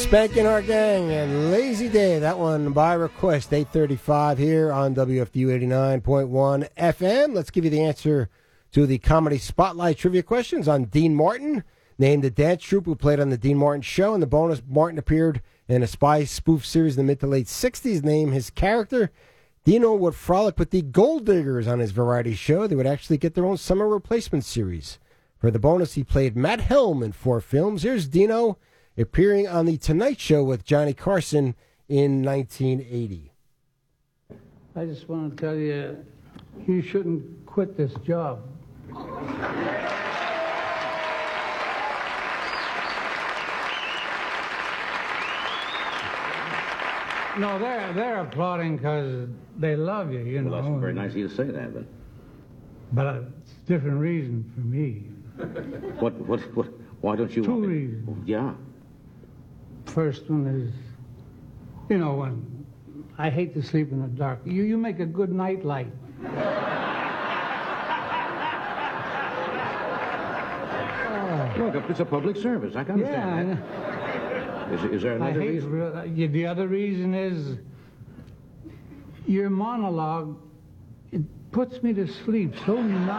Spanking Our Gang and Lazy Day. That one by request, 8:35 here on WFDU 89.1 FM. Let's give you the answer to the Comedy Spotlight trivia questions on Dean Martin. Named the dance troupe who played on the Dean Martin Show. In the bonus, Martin appeared in a spy spoof series in the mid to late 60s. Name his character. Dino would frolic with the Gold Diggers on his variety show. They would actually get their own summer replacement series. For the bonus, he played Matt Helm in 4 films. Here's Dino appearing on The Tonight Show with Johnny Carson in 1980. I just want to tell you, you shouldn't quit this job. No, they're applauding because they love you, you know. Well, that's very nice of you to say that, then. But it's a different reason for me. What, why don't you... Two reasons. Yeah. First one is, you know, when I hate to sleep in the dark. You make a good night light. Look, it's a public service. I can understand that. Is there another reason? The other reason is your monologue, it puts me to sleep so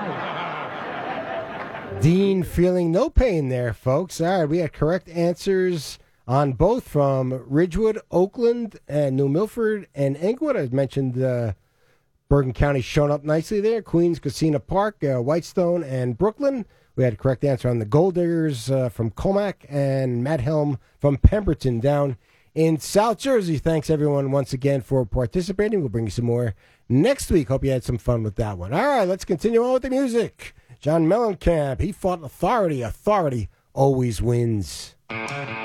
nice. Dean feeling no pain there, folks. All right, we had correct answers on both from Ridgewood, Oakland, and New Milford, and Englewood. I mentioned Bergen County showing up nicely there. Queens, Casino Park, Whitestone, and Brooklyn. We had a correct answer on the Gold Diggers from Comac and Matt Helm from Pemberton down in South Jersey. Thanks, everyone, once again for participating. We'll bring you some more next week. Hope you had some fun with that one. All right, let's continue on with the music. John Mellencamp, he fought authority. Authority always wins.